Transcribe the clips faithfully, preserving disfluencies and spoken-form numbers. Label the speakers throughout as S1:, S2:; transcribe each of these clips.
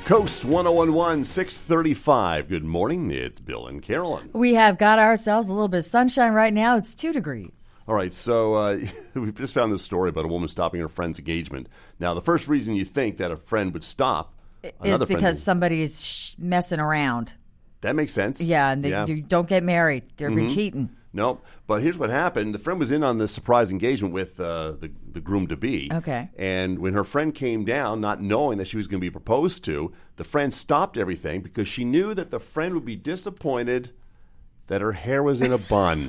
S1: Coast one oh one point one, six thirty-five. Good morning. It's Bill and Carolyn.
S2: We have got ourselves a little bit of sunshine right now. It's two degrees.
S1: All right, so uh, we've just found this story about a woman stopping her friend's engagement. Now, the first reason you think that a friend would stop
S2: is because somebody is sh- messing around.
S1: That makes sense.
S2: Yeah, and they,
S1: yeah.
S2: you don't get married. They're
S1: mm-hmm.
S2: cheating.
S1: Nope. But here's what happened. The friend was in on this surprise engagement with uh, the, the groom-to-be.
S2: Okay.
S1: And when her friend came down, not knowing that she was going to be proposed to, the friend stopped everything because she knew that the friend would be disappointed that her hair was in a bun.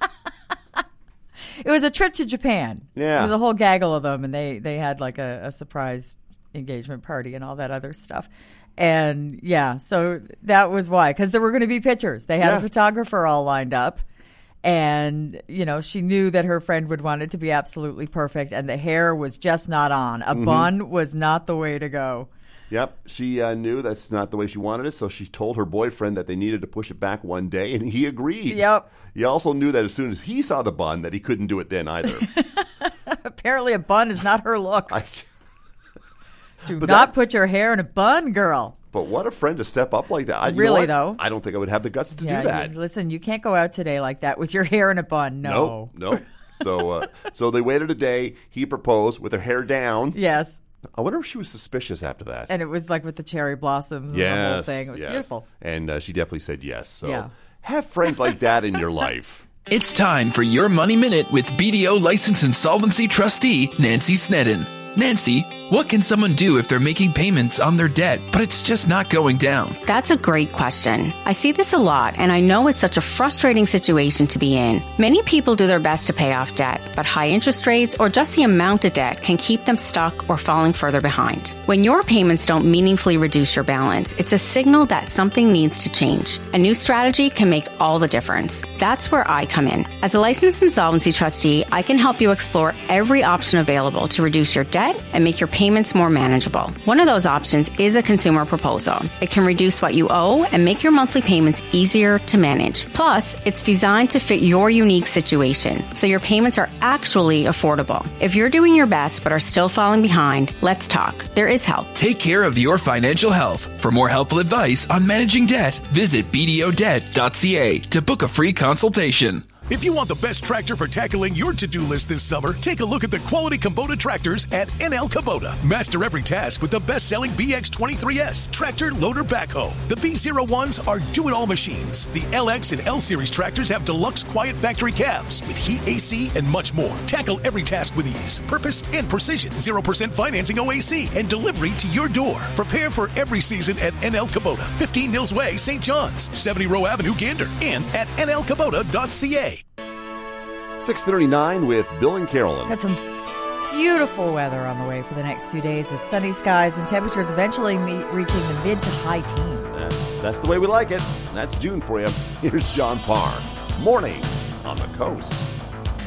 S2: It was a trip to Japan.
S1: Yeah.
S2: There was a whole gaggle of them, and they, they had like a, a surprise engagement party and all that other stuff. And, yeah, so that was why. Because there were going to be pictures. They had
S1: yeah.
S2: a photographer all lined up. And, you know, she knew that her friend would want it to be absolutely perfect, and the hair was just not on. A mm-hmm. bun was not the way to go.
S1: Yep. She uh, knew that's not the way she wanted it, so she told her boyfriend that they needed to push it back one day, and he agreed.
S2: Yep.
S1: He also knew that as soon as he saw the bun that he couldn't do it then either.
S2: Apparently a bun is not her look. I, do
S1: not
S2: that, put your hair in a bun, girl.
S1: But what a friend to step up like that. I,
S2: really,
S1: you know
S2: though?
S1: I don't think I would have the guts to
S2: yeah,
S1: do that.
S2: You, listen, you can't go out today like that with your hair in a bun. No.
S1: No, no. So, uh, so they waited a day. He proposed with her hair down.
S2: Yes.
S1: I wonder if she was suspicious after that.
S2: And it was like with the cherry blossoms and
S1: yes,
S2: the whole thing. It was
S1: yes.
S2: beautiful.
S1: And uh, she definitely said yes. So
S2: yeah.
S1: have friends like that in your life.
S3: It's time for your Money Minute with B D O License Insolvency Trustee Nancy Snedden. Nancy, what can someone do if they're making payments on their debt, but it's just not going down?
S4: That's a great question. I see this a lot, and I know it's such a frustrating situation to be in. Many people do their best to pay off debt, but high interest rates or just the amount of debt can keep them stuck or falling further behind. When your payments don't meaningfully reduce your balance, it's a signal that something needs to change. A new strategy can make all the difference. That's where I come in. As a licensed insolvency trustee, I can help you explore every option available to reduce your debt and make your payments more manageable. One of those options is a consumer proposal. It can reduce what you owe and make your monthly payments easier to manage. Plus, it's designed to fit your unique situation, so your payments are actually affordable. If you're doing your best but are still falling behind, let's talk. There is help.
S3: Take care of your financial health. For more helpful advice on managing debt, visit b d o debt dot c a to book a free consultation.
S5: If you want the best tractor for tackling your to-do list this summer, take a look at the quality Kubota tractors at N L Kubota. Master every task with the best-selling B X twenty-three S tractor loader backhoe. The B zero ones are do-it-all machines. The L X and L Series tractors have deluxe quiet factory cabs with heat, A C, and much more. Tackle every task with ease, purpose, and precision. zero percent financing O A C and delivery to your door. Prepare for every season at N L Kubota, fifteen Mills Way, Saint John's, seventy Row Avenue, Gander, and at N L Kubota dot c a.
S1: six thirty-nine with Bill and Carolyn.
S2: Got some beautiful weather on the way for the next few days with sunny skies and temperatures eventually meet, reaching the mid to high teens.
S1: That's, that's the way we like it. That's June for you. Here's John Parr. Mornings on the Coast.